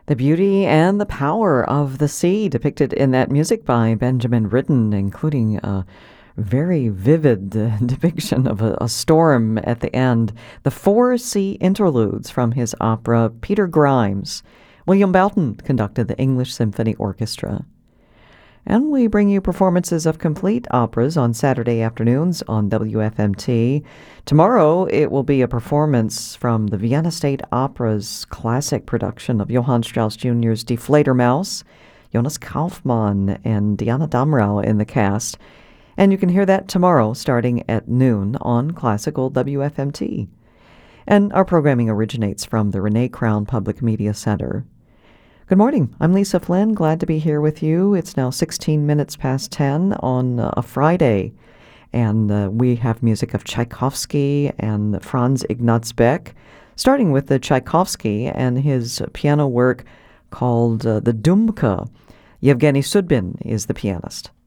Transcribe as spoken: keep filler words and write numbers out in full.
The beauty and the power of the sea depicted in that music by Benjamin Britten, including a very vivid uh, depiction of a, a storm at the end. The four sea interludes from his opera Peter Grimes. William Belton conducted the English Symphony Orchestra. And we bring you performances of complete operas on Saturday afternoons on W F M T. Tomorrow, it will be a performance from the Vienna State Opera's classic production of Johann Strauss Junior's Die Fledermaus, Jonas Kaufmann and Diana Damrau in the cast. And you can hear that tomorrow starting at noon on Classical W F M T. And our programming originates from the Renee Crown Public Media Center. Good morning. I'm Lisa Flynn. Glad to be here with you. It's now sixteen minutes past ten on uh, a Friday, and uh, we have music of Tchaikovsky and Franz Ignaz Beck, starting with the Tchaikovsky and his piano work called uh, the Dumka. Yevgeny Sudbin is the pianist.